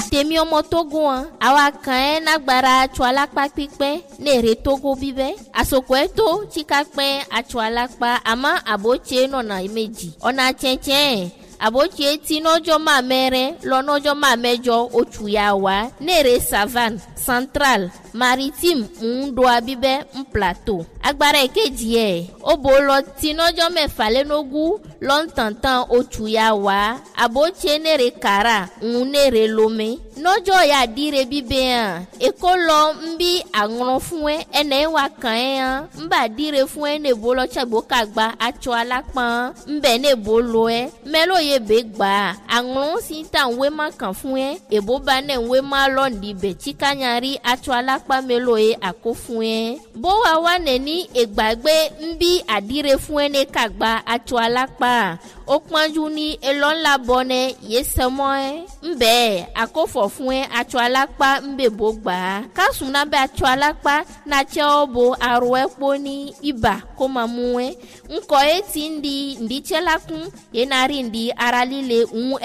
Atemi omo Togo awa kan nagbara atwalakpa pipe nere Togo bibe asokweto chikakpe atwalakpa ama aboche nona imeji ona chenchen aboche ti nojo ma mere lo nojo ma mejo otuyawa nere savane central maritime ndo abibe plateau agbara ekeji obolo ti nojo mefa lenogu lontantan otuyawa aboche nere kara nere lome nojo ya dire bibe ekolo mbi agron fun ene wa kan mba dire fun ne bolo chagbo kagba acho alapa mbe ne bolo melo ye begba agron si tan we ma kan fun ebo ba ne we ma londi be chikanyari acho alapa melo akofun bo wa ne ni egbagbe mbi adire fun ne kagba acho alapa okpanju ni elon la bone yesemo mbe akofo fún acho alapa mbe bogba kasuna be acho alapa na che obo aro epo ni iba ko mamu nko eti ndi chelakun yenari ndi aralile